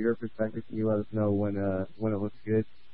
your perspective, can you let us know when it looks good?